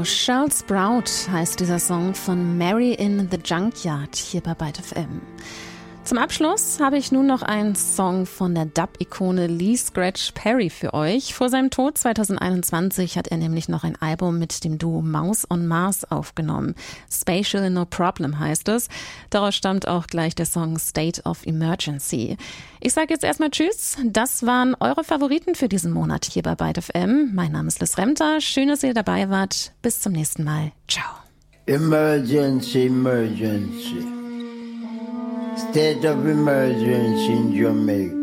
Charles Sprout heißt dieser Song von Mary in the Junkyard hier bei Byte FM. Zum Abschluss habe ich nun noch einen Song von der Dub-Ikone Lee Scratch Perry für euch. Vor seinem Tod 2021 hat er nämlich noch ein Album mit dem Duo Mouse on Mars aufgenommen. Spatial No Problem heißt es. Daraus stammt auch gleich der Song State of Emergency. Ich sage jetzt erstmal Tschüss. Das waren eure Favoriten für diesen Monat hier bei Byte FM. Mein Name ist Liz Remter. Schön, dass ihr dabei wart. Bis zum nächsten Mal. Ciao. Emergency, emergency. State of emergency in Jamaica.